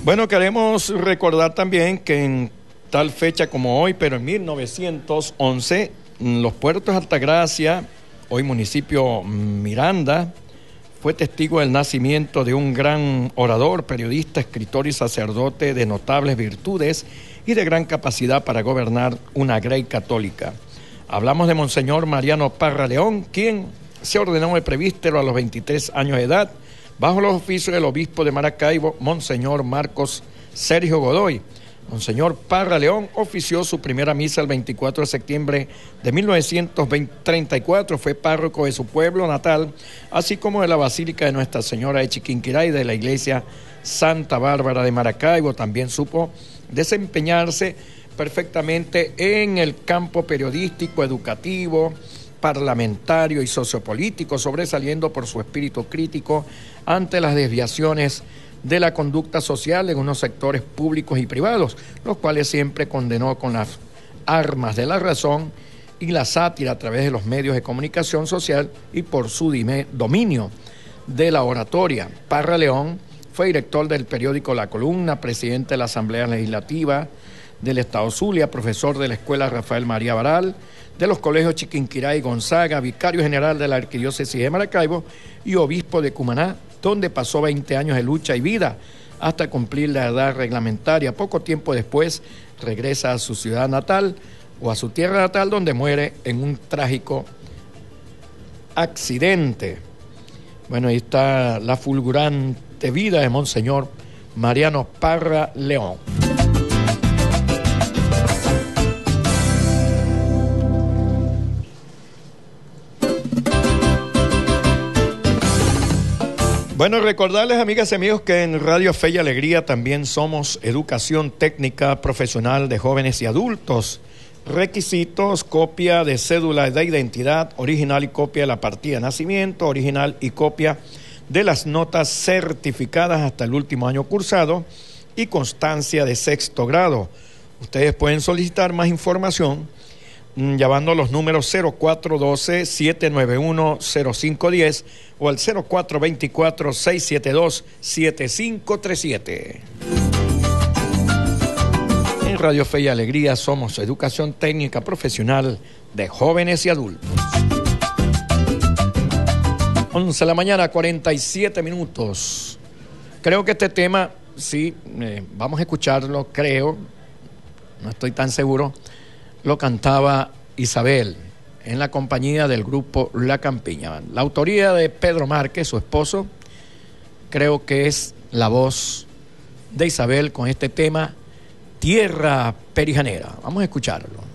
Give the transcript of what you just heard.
Bueno, queremos recordar también que en tal fecha como hoy, pero en 1911, los Puertos Altagracia, hoy municipio Miranda, fue testigo del nacimiento de un gran orador, periodista, escritor y sacerdote de notables virtudes y de gran capacidad para gobernar una grey católica. Hablamos de Monseñor Mariano Parra León, quien se ordenó de presbítero a los 23 años de edad, bajo los oficios del obispo de Maracaibo, Monseñor Marcos Sergio Godoy. Monseñor Parra León ofició su primera misa el 24 de septiembre de 1934, fue párroco de su pueblo natal, así como de la Basílica de Nuestra Señora de Chiquinquirá y de la Iglesia Santa Bárbara de Maracaibo. También supo desempeñarse perfectamente en el campo periodístico, educativo, parlamentario y sociopolítico, sobresaliendo por su espíritu crítico ante las desviaciones de la conducta social en unos sectores públicos y privados, los cuales siempre condenó con las armas de la razón y la sátira a través de los medios de comunicación social y por su dominio de la oratoria. Parra León fue director del periódico La Columna, presidente de la Asamblea Legislativa del Estado Zulia, profesor de la Escuela Rafael María Baral, de los colegios Chiquinquirá y Gonzaga, vicario general de la Arquidiócesis de Maracaibo y obispo de Cumaná, donde pasó 20 años de lucha y vida hasta cumplir la edad reglamentaria. Poco tiempo después regresa a su ciudad natal o a su tierra natal, donde muere en un trágico accidente. Bueno, ahí está la fulgurante vida de Monseñor Mariano Parra León. Bueno, recordarles, amigas y amigos, que en Radio Fe y Alegría también somos educación técnica profesional de jóvenes y adultos. Requisitos: copia de cédula de identidad original y copia de la partida de nacimiento original y copia de las notas certificadas hasta el último año cursado y constancia de 6º grado. Ustedes pueden solicitar más información llamando a los números 0412-791-0510 o al 0424-672-7537. En Radio Fe y Alegría somos educación técnica profesional de jóvenes y adultos. 11 de la mañana, 47 minutos. Creo que este tema, sí, vamos a escucharlo, creo, no estoy tan seguro. Lo cantaba Isabel en la compañía del grupo La Campiña. La autoría de Pedro Márquez, su esposo, creo que es la voz de Isabel con este tema Tierra Perijanera. Vamos a escucharlo.